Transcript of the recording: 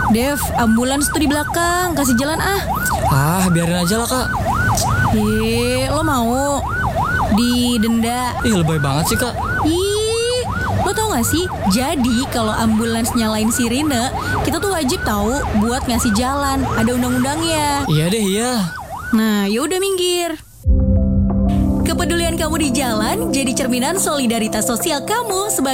Dev, ambulans tuh di belakang, kasih jalan ah. Ah, biarin aja lah kak. Lo mau didenda? Ih, lebay banget sih kak. Ih, lo tau gak sih? Jadi kalau ambulans nyalain sirine, kita tuh wajib tahu buat ngasih jalan. Ada undang-undangnya. Iya deh, iya. Nah, yaudah minggir. Kepedulian kamu di jalan jadi cerminan solidaritas sosial kamu sebagai